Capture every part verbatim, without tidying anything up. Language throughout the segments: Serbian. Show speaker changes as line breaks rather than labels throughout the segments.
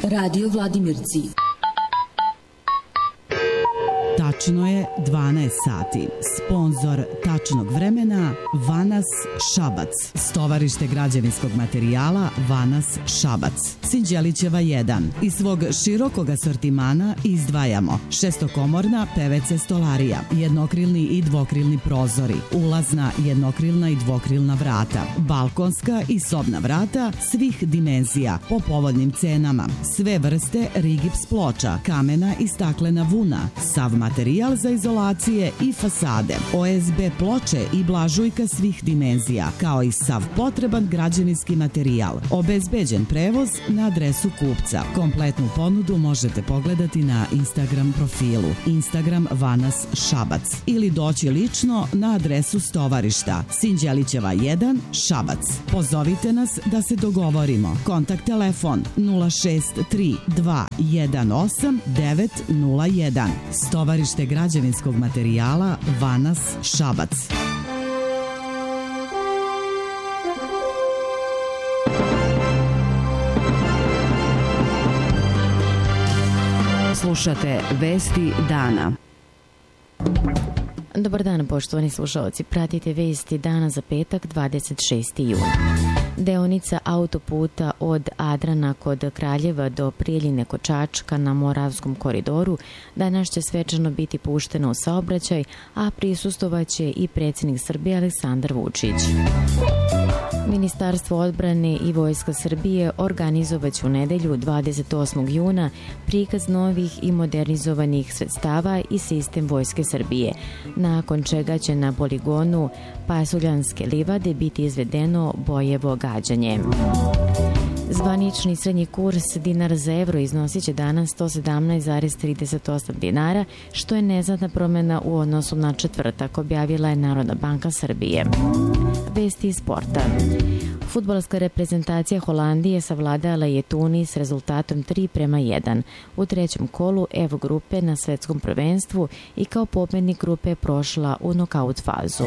Radio Vladimirci.
Tačno je dvanaest sati. Sponzor tačnog vremena Vanas Šabac. Stovarište građevinskog materijala Vanas Šabac. Sinđelićeva jedan. Iz svog širokog asortimana izdvajamo šestokomorna P V C stolarija, jednokrilni i dvokrilni prozori, ulazna jednokrilna i dvokrilna vrata, balkonska i sobna vrata svih dimenzija po povoljnim cenama, sve vrste rigips ploča, kamena i staklena vuna, sav materijal za izolacije i fasade, O S B ploče i blažujka svih dimenzija, kao i sav potreban građevinski materijal. Obezbeđen prevoz na adresu kupca. Kompletnu ponudu možete pogledati na Instagram profilu Instagram Vanas Šabac ili doći lično na adresu stovarišta Sinđelićeva jedan Šabac. Pozovite nas da se dogovorimo. Kontakt telefon nula šest tri dva jedan osam devet nula jedan. Stovarište građevinskog materijala Vanas Šabac. Slušate Vesti dana.
Dobar dan, poštovani slušalci. Pratite Vesti dana za petak, dvadeset šesti jun. Deonica autoputa od Adrana kod Kraljeva do Prijeljine kod Čačka na Moravskom koridoru danas će svečano biti puštena u saobraćaj, a prisustovaće i predsjednik Srbije Aleksandar Vučić. Ministarstvo odbrane i Vojska Srbije organizovaće u nedelju dvadeset osmog juna prikaz novih i modernizovanih sredstava i sistem Vojske Srbije, nakon čega će na poligonu Pasuljanske livade biti izvedeno bojevo gađanje. Zvanični srednji kurs dinar za evro iznosit će danas sto sedamnaest zarez trideset osam dinara, što je neznatna promjena u odnosu na četvrtak, objavila je Narodna banka Srbije. Vesti iz sporta. Fudbalska reprezentacija Holandije savladala je Tunis s rezultatom tri prema jedan u trećem kolu F grupe na svetskom prvenstvu i kao pobednik grupe prošla u nokaut fazu.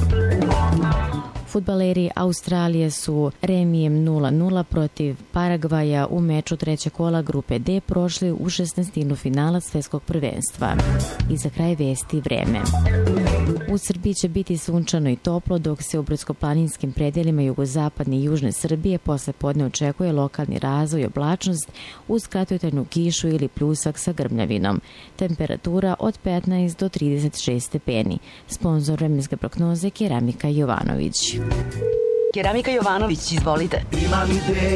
Fudbaleri Australije su remijem nula nula protiv Paragvaja u meču trećeg kola grupe D prošli u šesnaestinu finala svetskog prvenstva. I za kraj vesti vreme. U Srbiji će biti sunčano i toplo, dok se u brdsko-planinskim predelima jugozapadne i južne Srbije posle podne očekuje lokalni razvoj i oblačnost uz kratkotrajnu kišu ili pljusak sa grmljavinom. Temperatura od petnaest do trideset šest stepeni. Sponzor vremenske prognoze Keramika Jovanović.
Keramika Jovanović, izvolite.